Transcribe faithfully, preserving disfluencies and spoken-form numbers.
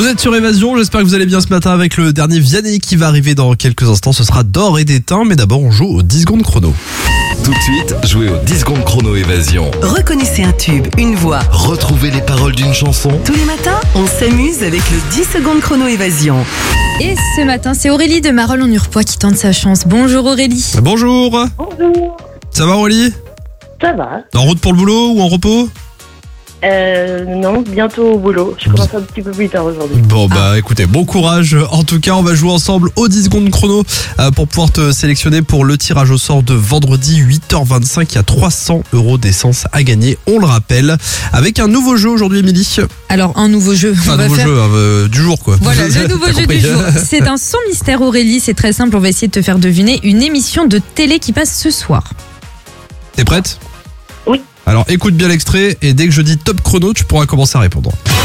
Vous êtes sur Évasion, j'espère que vous allez bien ce matin avec le dernier Vianney qui va arriver dans quelques instants. Ce sera d'or et d'éteint, mais d'abord on joue aux dix secondes chrono. Tout de suite, jouez aux dix secondes chrono Évasion. Reconnaissez un tube, une voix. Retrouvez les paroles d'une chanson. Tous les matins, on s'amuse avec le dix secondes chrono Évasion. Et ce matin, c'est Aurélie de Marolles-en-Urpois qui tente sa chance. Bonjour Aurélie. Bonjour. Bonjour. Ça va Aurélie? Ça va. En route pour le boulot ou en repos? Euh, non, bientôt au boulot. Je commence un petit peu plus tard aujourd'hui. Bon bah Ah. écoutez, bon courage. En tout cas, on va jouer ensemble aux dix secondes chrono euh, pour pouvoir te sélectionner pour le tirage au sort de vendredi huit heures vingt-cinq. Il y a trois cents euros d'essence à gagner, on le rappelle, avec un nouveau jeu aujourd'hui, Émilie. Alors, un nouveau jeu. Enfin, on un va nouveau faire... jeu euh, du jour quoi. Voilà, le nouveau T'as jeu compris. du jour. C'est un son mystère Aurélie, c'est très simple. On va essayer de te faire deviner une émission de télé qui passe ce soir. T'es prête? Oui. Alors écoute bien l'extrait et dès que je dis top chrono, tu pourras commencer à répondre.